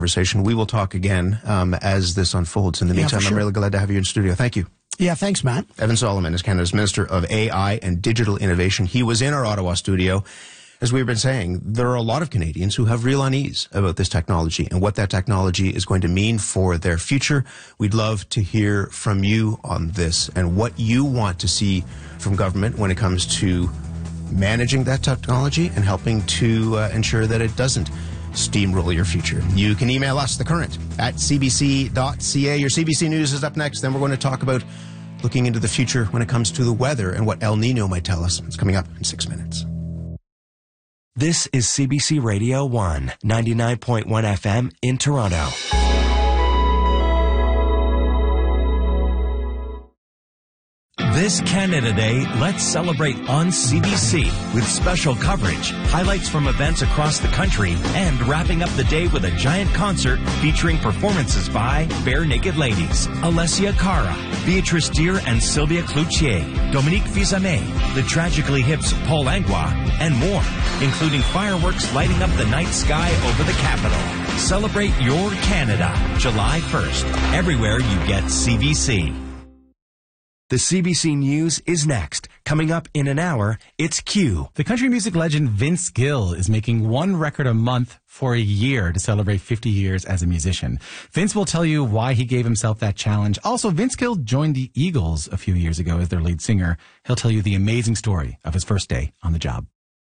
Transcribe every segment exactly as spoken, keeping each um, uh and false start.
conversation. We will talk again um, as this unfolds. In the Yeah, meantime, for sure. I'm really glad to have you in studio. Thank you. Yeah, thanks, Matt. Evan Solomon is Canada's Minister of A I and Digital Innovation. He was in our Ottawa studio. As we've been saying, there are a lot of Canadians who have real unease about this technology and what that technology is going to mean for their future. We'd love to hear from you on this and what you want to see from government when it comes to managing that technology and helping to uh, ensure that it doesn't steamroll your future. You can email us, The Current, at c b c dot c a. Your C B C News is up next. Then we're going to talk about looking into the future when it comes to the weather and what El Nino might tell us. It's coming up in six minutes. This is C B C Radio one, ninety-nine point one F M in Toronto. This Canada Day, let's celebrate on C B C with special coverage, highlights from events across the country, and wrapping up the day with a giant concert featuring performances by Bare Naked Ladies, Alessia Cara, Beatrice Deer and Sylvia Cloutier, Dominique Fils-Aimé, the Tragically Hip's Paul Langlois, and more, including fireworks lighting up the night sky over the capital. Celebrate your Canada, July first, everywhere you get C B C. The C B C News is next. Coming up in an hour, it's Q. The country music legend Vince Gill is making one record a month for a year to celebrate fifty years as a musician. Vince will tell you why he gave himself that challenge. Also, Vince Gill joined the Eagles a few years ago as their lead singer. He'll tell you the amazing story of his first day on the job.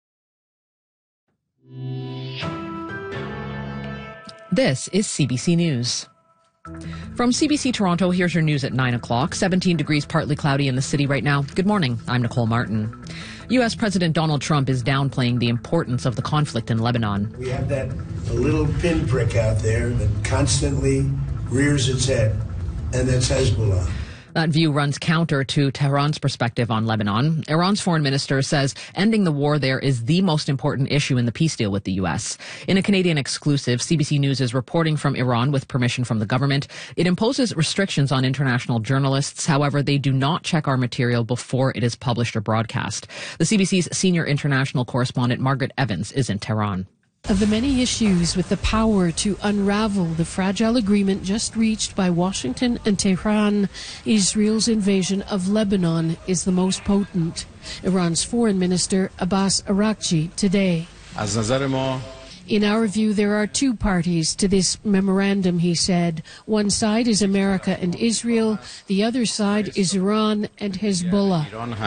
This is C B C News. From C B C Toronto, here's your news at nine o'clock. seventeen degrees, partly cloudy in the city right now. Good morning. I'm Nicole Martin. U S. President Donald Trump is downplaying the importance of the conflict in Lebanon. We have that little pinprick out there that constantly rears its head, and that's Hezbollah. That view runs counter to Tehran's perspective on Lebanon. Iran's foreign minister says ending the war there is the most important issue in the peace deal with the U S. In a Canadian exclusive, C B C News is reporting from Iran with permission from the government. It imposes restrictions on international journalists. However, they do not check our material before it is published or broadcast. The C B C's senior international correspondent Margaret Evans is in Tehran. Of the many issues with the power to unravel the fragile agreement just reached by Washington and Tehran, Israel's invasion of Lebanon is the most potent. Iran's foreign minister Abbas Araghchi today. In our view, there are two parties to this memorandum, he said. One side is America and Israel. The other side is Iran and Hezbollah.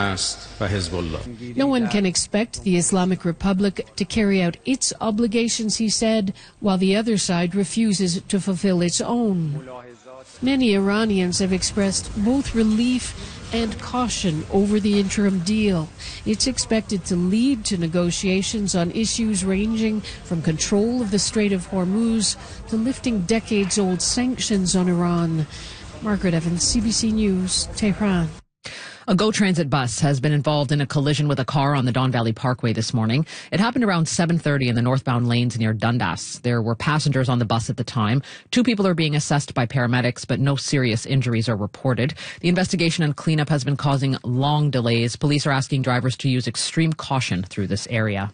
No one can expect the Islamic Republic to carry out its obligations, he said, while the other side refuses to fulfill its own. Many Iranians have expressed both relief and caution over the interim deal. It's expected to lead to negotiations on issues ranging from control of the Strait of Hormuz to lifting decades-old sanctions on Iran. Margaret Evans, C B C News, Tehran. A GO Transit bus has been involved in a collision with a car on the Don Valley Parkway this morning. It happened around seven thirty in the northbound lanes near Dundas. There were passengers on the bus at the time. Two people are being assessed by paramedics, but no serious injuries are reported. The investigation and cleanup has been causing long delays. Police are asking drivers to use extreme caution through this area.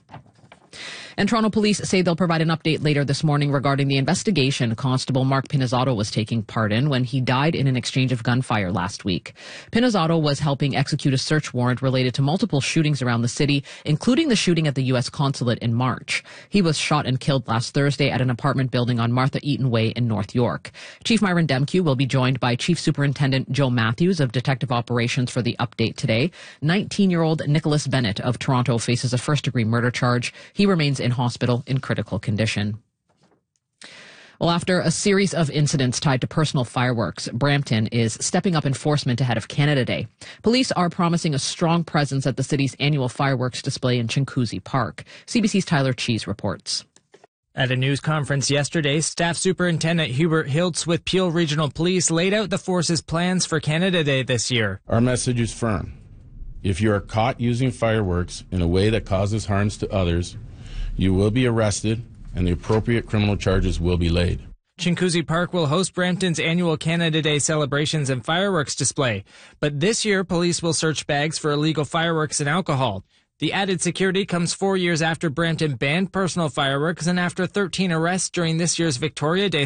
And Toronto police say they'll provide an update later this morning regarding the investigation Constable Mark Pinizzato was taking part in when he died in an exchange of gunfire last week. Pinizzato was helping execute a search warrant related to multiple shootings around the city, including the shooting at the U S consulate in March. He was shot and killed last Thursday at an apartment building on Martha Eaton Way in North York. Chief Myron Demkew will be joined by Chief Superintendent Joe Matthews of Detective Operations for the update today. nineteen-year-old Nicholas Bennett of Toronto faces a first-degree murder charge. He remains in hospital in critical condition. Well, after a series of incidents tied to personal fireworks, Brampton is stepping up enforcement ahead of Canada Day. Police are promising a strong presence at the city's annual fireworks display in Chinguacousy Park. C B C's Tyler Cheese reports. At a news conference yesterday, Staff Superintendent Hubert Hiltz with Peel Regional Police laid out the force's plans for Canada Day this year. Our message is firm. If you are caught using fireworks in a way that causes harms to others, you will be arrested and the appropriate criminal charges will be laid. Chinguacousy Park will host Brampton's annual Canada Day celebrations and fireworks display. But this year, police will search bags for illegal fireworks and alcohol. The added security comes four years after Brampton banned personal fireworks and after thirteen arrests during this year's Victoria Day